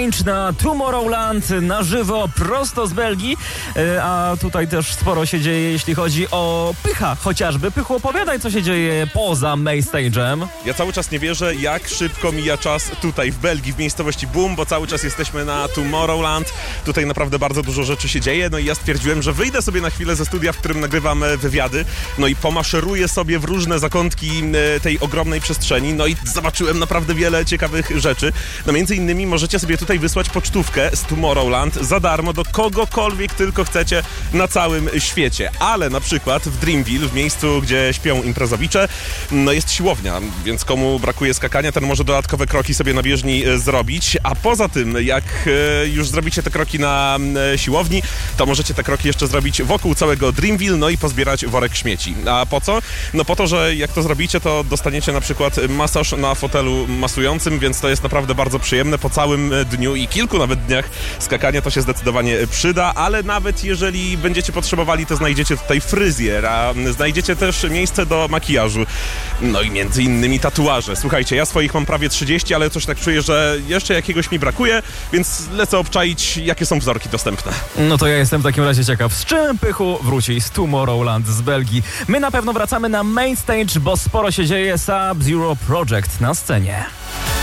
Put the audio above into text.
Na Tomorrowland na żywo, prosto z Belgii, a tutaj też sporo się dzieje, jeśli chodzi o Pycha chociażby. Pychu, opowiadaj, co się dzieje poza main stage'em. Ja cały czas nie wierzę, jak szybko mija czas tutaj w Belgii, w miejscowości Boom, bo cały czas jesteśmy na Tomorrowland. Tutaj naprawdę bardzo dużo rzeczy się dzieje, no i ja stwierdziłem, że wyjdę sobie na chwilę ze studia, w którym nagrywam wywiady, no i pomaszeruję sobie w różne zakątki tej ogromnej przestrzeni, no i zobaczyłem naprawdę wiele ciekawych rzeczy. No między innymi możecie sobie tutaj wysłać pocztówkę z Tomorrowland za darmo do kogokolwiek tylko chcecie na całym świecie. Ale na przykład w Dreamville, w miejscu, gdzie śpią imprezowicze, no jest siłownia, więc komu brakuje skakania, ten może dodatkowe kroki sobie na bieżni zrobić. A poza tym, jak już zrobicie te kroki na siłowni, to możecie te kroki jeszcze zrobić wokół całego Dreamville, no i pozbierać worek śmieci. A po co? No po to, że jak to zrobicie, to dostaniecie na przykład masaż na fotelu masującym, więc to jest naprawdę bardzo przyjemne po całym dniu i kilku nawet dniach skakania to się zdecydowanie przyda, ale nawet jeżeli będziecie potrzebowali, to znajdziecie tutaj fryzjer, a znajdziecie też miejsce do makijażu, no i między innymi tatuaże. Słuchajcie, ja swoich mam prawie 30, ale coś tak czuję, że jeszcze jakiegoś mi brakuje, więc lecę obczaić, jakie są wzorki dostępne. No to ja jestem w takim razie ciekaw, z czym Pychu wróci z Tomorrowland z Belgii. My na pewno wracamy na main stage, bo sporo się dzieje. Sub-Zero Project na scenie.